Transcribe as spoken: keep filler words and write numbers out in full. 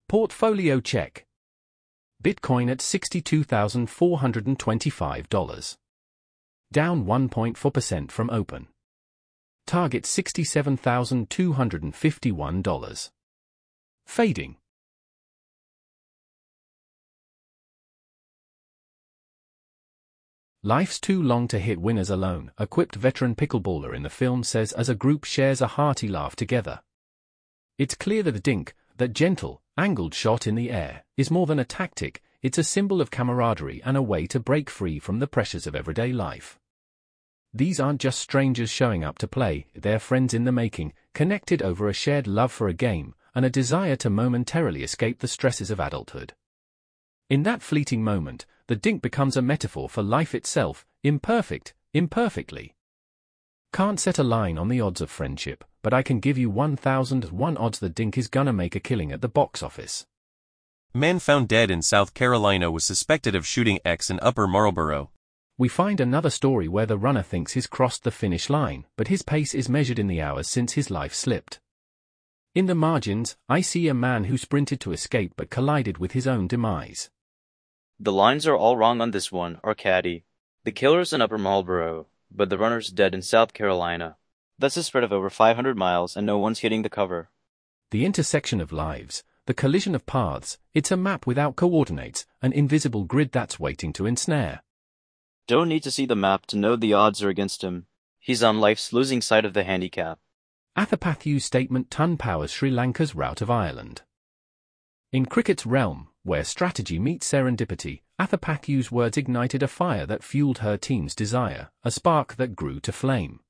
Portfolio check. Bitcoin at sixty-two thousand four hundred twenty-five dollars. Down one point four percent from open. Target sixty-seven thousand two hundred fifty-one dollars. Fading. Life's too long to hit winners alone, a quipped veteran pickleballer in the film says as a group shares a hearty laugh together. It's clear that the dink, that gentle, angled shot in the air, is more than a tactic, it's a symbol of camaraderie and a way to break free from the pressures of everyday life. These aren't just strangers showing up to play, they're friends in the making, connected over a shared love for a game, and a desire to momentarily escape the stresses of adulthood. In that fleeting moment, the dink becomes a metaphor for life itself, imperfect, imperfectly. Can't set a line on the odds of friendship, but I can give you one thousand one odds the dink is gonna make a killing at the box office. Man found dead in South Carolina was suspected of shooting X in Upper Marlboro. We find another story where the runner thinks he's crossed the finish line, but his pace is measured in the hours since his life slipped. In the margins, I see a man who sprinted to escape but collided with his own demise. The lines are all wrong on this one, Arcady. The killer's in Upper Marlboro, but the runner's dead in South Carolina. That's a spread of over five hundred miles and no one's hitting the cover. The intersection of lives, the collision of paths, it's a map without coordinates, an invisible grid that's waiting to ensnare. Don't need to see the map to know the odds are against him. He's on life's losing side of the handicap. Athapathu's statement ton powers Sri Lanka's rout of Ireland. In cricket's realm, where strategy meets serendipity, Athapathu's words ignited a fire that fueled her team's desire, a spark that grew to flame.